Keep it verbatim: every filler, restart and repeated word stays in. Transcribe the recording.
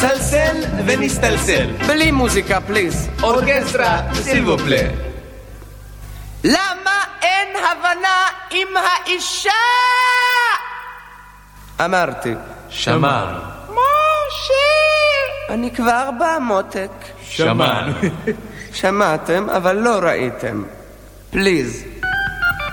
נסלסל ונסתלסל. בלי מוזיקה, פליז. אורקסטרה, סילבופלה. למה אין הבנה עם האישה? אמרתי. שמענו. משה! אני כבר בא, מותק. שמענו. שמעתם, אבל לא ראיתם. פליז.